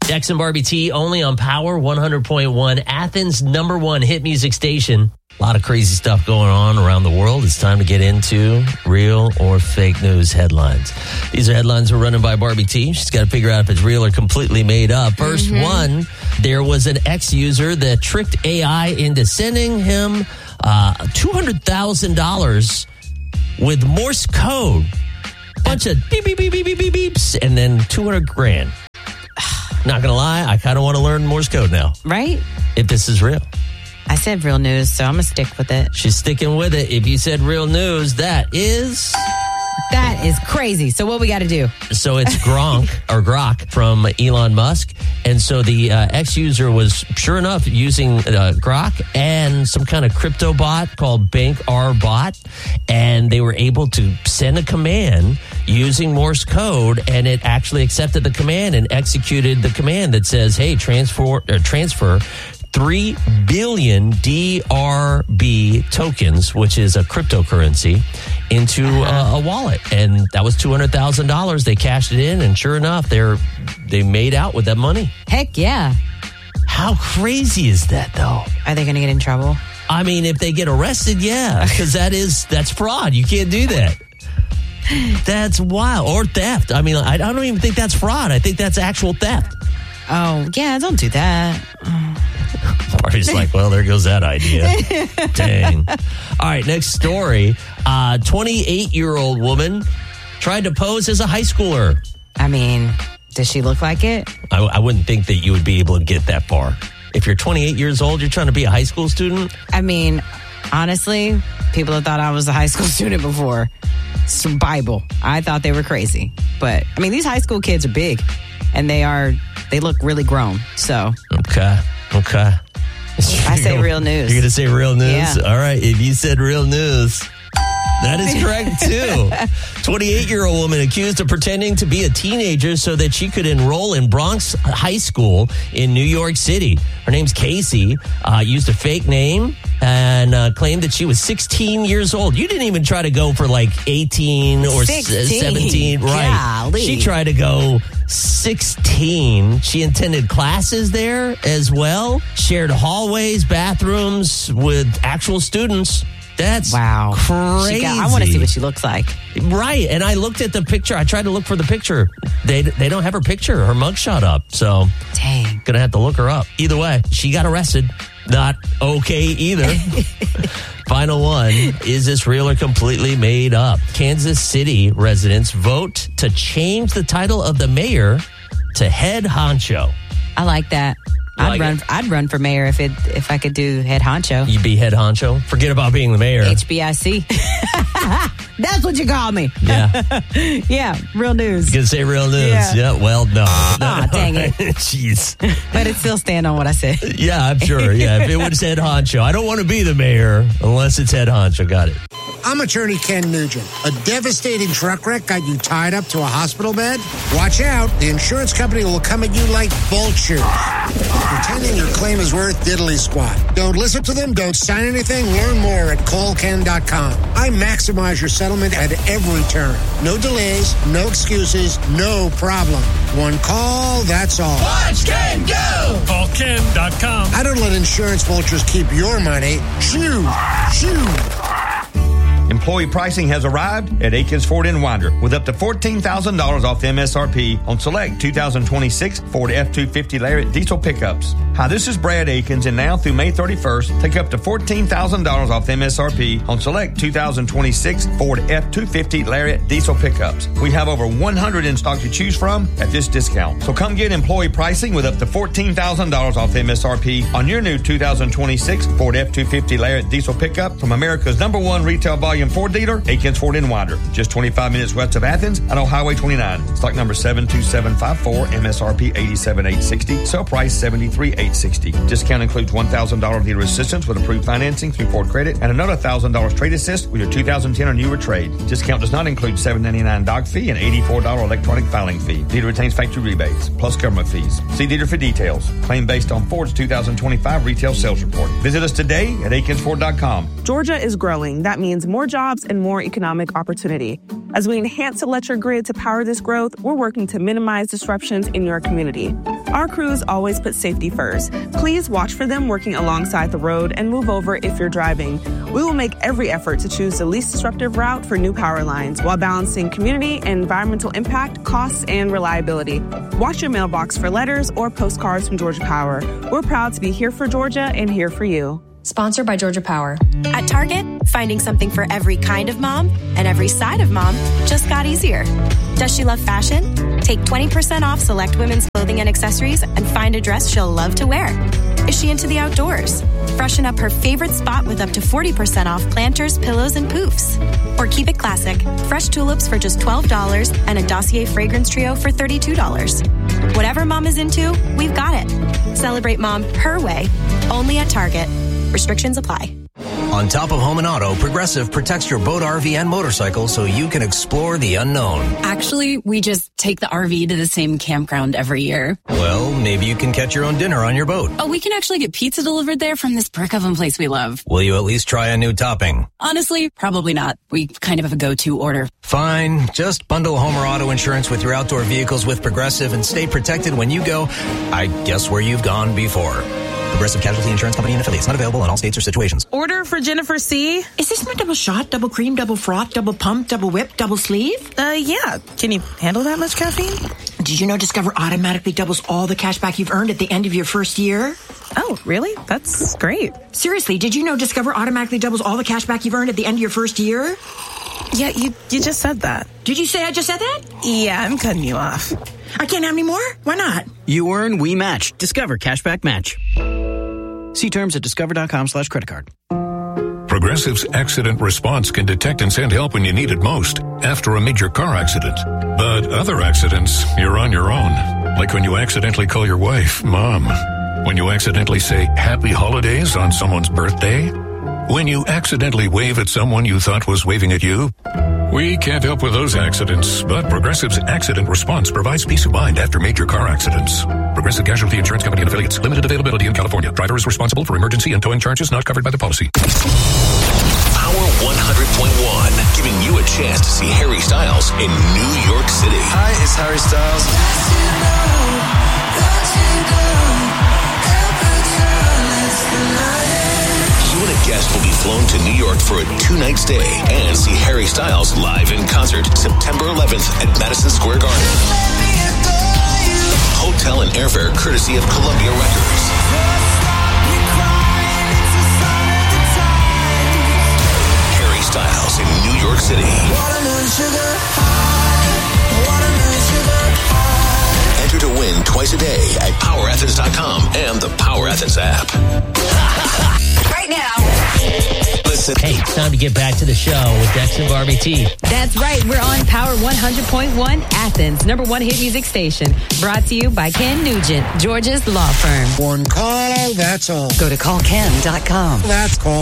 Dex and Barbie T only on Power 100.1, Athens' #1 hit music station. A lot of crazy stuff going on around the world. It's time to get into real or fake news headlines. These are headlines we're running by Barbie T. She's got to figure out if it's real or completely made up. First one, there was an ex-user that tricked AI into sending him $200,000 with Morse code. Bunch of beep, beep, beep, beep, beep, beep, beeps, and then $200,000. Not going to lie, I kind of want to learn Morse code now. Right? If this is real. I said real news, so I'm going to stick with it. She's sticking with it. If you said real news, that is crazy. So what we got to do? So it's Grok from Elon Musk. And so the ex-user was, sure enough, using Grok and some kind of crypto bot called Bank R Bot. And they were able to send a command using Morse code, and it actually accepted the command and executed the command that says, hey, transfer 3 billion DRB tokens, which is a cryptocurrency, into a wallet. And that was $200,000. They cashed it in, and sure enough, they made out with that money. Heck yeah. How crazy is that, though? Are they going to get in trouble? I mean, if they get arrested, yeah, because that's fraud. You can't do that. That's wild. Or theft. I mean, I don't even think that's fraud. I think that's actual theft. Oh, yeah, don't do that. Barbie's like, well, there goes that idea. Dang. All right, next story. 28-year-old woman tried to pose as a high schooler. I mean, does she look like it? I wouldn't think that you would be able to get that far. If you're 28 years old, you're trying to be a high school student? I mean, honestly, people have thought I was a high school student before. It's Bible. I thought they were crazy. But, I mean, these high school kids are big, and they look really grown, so. Okay. I say real news. You're going to say real news? Yeah. All right. If you said real news, that is correct, too. 28-year-old woman accused of pretending to be a teenager so that she could enroll in Bronx High School in New York City. Her name's Casey. Used a fake name and claimed that she was 16 years old. You didn't even try to go for like 18 or 17. Right. Golly. She tried to go 16. She attended classes there as well. Shared hallways, bathrooms with actual students. That's wow. Crazy. I want to see what she looks like. Right. And I looked at the picture. I tried to look for the picture. They don't have her picture, her mugshot up. So, dang. Gonna have to look her up. Either way, she got arrested. Not okay either. Final one. Is this real or completely made up? Kansas City residents vote to change the title of the mayor to head honcho. I like that. I'd run for mayor if I could do head honcho. You'd be head honcho? Forget about being the mayor. HBIC. That's what you call me. Yeah. Yeah, real news. You can say real news. Yeah. Well, no. Dang it. Jeez. But it still stand on what I said. Yeah, I'm sure. Yeah, if it was head honcho. I don't want to be the mayor unless it's head honcho. Got it. I'm attorney Ken Nugent. A devastating truck wreck got you tied up to a hospital bed? Watch out. The insurance company will come at you like vultures, pretending your claim is worth diddly squat. Don't listen to them. Don't sign anything. Learn more at callken.com. I maximize your settlement at every turn. No delays, no excuses, no problem. One call, that's all. Watch Ken go! Callken.com. I don't let insurance vultures keep your money. Shoo! Shoo! Employee pricing has arrived at Akins Ford in Winder with up to $14,000 off the MSRP on select 2026 Ford F-250 Lariat diesel pickups. Hi, this is Brad Akins, and now through May 31st, take up to $14,000 off the MSRP on select 2026 Ford F-250 Lariat diesel pickups. We have over 100 in stock to choose from at this discount. So come get employee pricing with up to $14,000 off the MSRP on your new 2026 Ford F-250 Lariat diesel pickup from America's #1 retail volume Ford dealer, Akins Ford in Winder, just 25 minutes west of Athens and on Highway 29. Stock number 72754, MSRP $87,860, sale price $73,860. Discount includes $1,000 dealer assistance with approved financing through Ford Credit and another $1,000 trade assist with your 2010 or newer trade. Discount does not include $7.99 doc fee and $84 electronic filing fee. Dealer retains factory rebates plus government fees. See dealer for details. Claim based on Ford's 2025 retail sales report. Visit us today at akinsford.com. Georgia is growing. That means more jobs and more economic opportunity. As we enhance electric grid to power this growth, we're working to minimize disruptions in your community. Our crews always put safety first. Please watch for them working alongside the road and move over if you're driving. We will make every effort to choose the least disruptive route for new power lines while balancing community and environmental impact, costs, and reliability. Watch your mailbox for letters or postcards from Georgia Power. We're proud to be here for Georgia and here for you. Sponsored by Georgia Power. At Target, finding something for every kind of mom and every side of mom just got easier. Does she love fashion? Take 20% off select women's clothing and accessories and find a dress she'll love to wear. Is she into the outdoors? Freshen up her favorite spot with up to 40% off planters, pillows, and poofs. Or keep it classic. Fresh tulips for just $12 and a Dossier fragrance trio for $32. Whatever mom is into, we've got it. Celebrate mom her way, only at Target. Restrictions apply. On top of home and auto, Progressive protects your boat, RV, and motorcycle so you can explore the unknown. Actually, we just take the RV to the same campground every year. Well, maybe you can catch your own dinner on your boat. Oh, we can actually get pizza delivered there from this brick oven place we love. Will you at least try a new topping? Honestly, probably not. We kind of have a go-to order. Fine. Just bundle home or auto insurance with your outdoor vehicles with Progressive and stay protected when you go, I guess, where you've gone before. Progressive Casualty Insurance Company and affiliates. Not available in all states or situations. Order for Jennifer C. Is this my double shot, double cream, double froth, double pump, double whip, double sleeve? Yeah. Can you handle that much caffeine? Did you know Discover automatically doubles all the cash back you've earned at the end of your first year? Oh, really? That's great. Seriously, did you know Discover automatically doubles all the cash back you've earned at the end of your first year? Yeah, you just said that. Did you say I just said that? Yeah, I'm cutting you off. I can't have any more? Why not? You earn, we match. Discover Cashback Match. See terms at discover.com/creditcard. Progressive's accident response can detect and send help when you need it most after a major car accident. But other accidents, you're on your own. Like when you accidentally call your wife Mom. When you accidentally say Happy Holidays on someone's birthday. When you accidentally wave at someone you thought was waving at you. We can't help with those accidents, but Progressive's accident response provides peace of mind after major car accidents. Progressive Casualty Insurance Company and affiliates. Limited availability in California. Driver is responsible for emergency and towing charges not covered by the policy. Power 100.1, giving you a chance to see Harry Styles in New York City. Hi, it's Harry Styles. You and a guest will be flown to New York for a 2-night stay and see Harry Styles live in concert September 11th at Madison Square Garden. Hotel and airfare courtesy of Columbia Records. Harry Styles in New York City. Enter to win twice a day at PowerAthens.com and the Power Athens app. Right now. Listen. Hey, it's time to get back to the show with Dex and Barbie T. That's right. We're on Power 100.1, Athens, #1 hit music station. Brought to you by Ken Nugent, Georgia's law firm. One call, that's all. Go to callken.com. That's call.